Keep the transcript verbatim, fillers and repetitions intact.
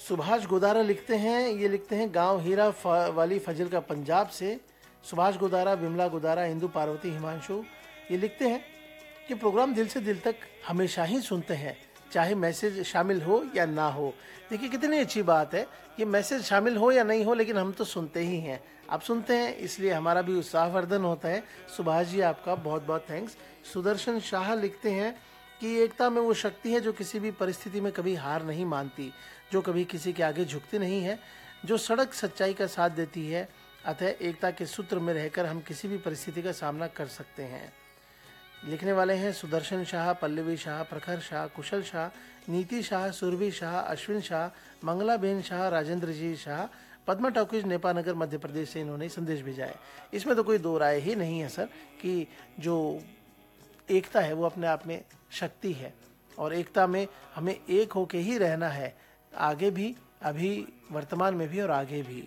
सुभाष गोदारा लिखते हैं, ये लिखते हैं गांव हीरा वाली फजल का पंजाब से। सुभाष गोदारा, विमला गोदारा, इंदु पार्वती, हिमांशु ये लिखते हैं कि प्रोग्राम दिल से दिल तक हमेशा ही सुनते हैं, चाहे मैसेज शामिल हो या ना हो। देखिए कितनी अच्छी बात है, ये मैसेज शामिल हो या नहीं हो लेकिन हम तो सुनते ही हैं। आप सुनते हैं इसलिए हमारा भी उत्साहवर्धन होता है। सुभाष जी आपका बहुत बहुत थैंक्स। सुदर्शन शाह लिखते हैं कि एकता में वो शक्ति है जो किसी भी परिस्थिति में कभी हार नहीं मानती, जो कभी किसी के आगे झुकती नहीं है, जो सड़क सच्चाई का साथ देती है। अतः एकता के सूत्र में रहकर हम किसी भी परिस्थिति का सामना कर सकते हैं। लिखने वाले हैं सुदर्शन शाह, पल्लवी शाह, प्रखर शाह, कुशल शाह, नीति शाह, सुरभि शाह, अश्विन शाह, मंगलाबेन शाह, राजेंद्र जी शाह, पद्मा टॉकीज, नेपानगर, मध्य प्रदेश से इन्होंने संदेश भेजा है। इसमें तो कोई दो राय ही नहीं है सर कि जो एकता है वो अपने आप में शक्ति है और एकता में हमें एक होके ही रहना है, आगे भी, अभी, वर्तमान में भी और आगे भी।